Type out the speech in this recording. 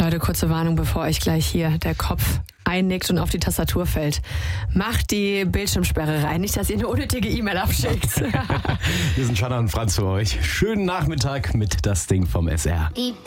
Leute, kurze Warnung, bevor euch gleich hier der Kopf einnickt und auf die Tastatur fällt. Macht die Bildschirmsperre rein, nicht, dass ihr eine unnötige E-Mail abschickt. Wir sind Shanna und Franz für euch. Schönen Nachmittag mit Das Ding vom SR.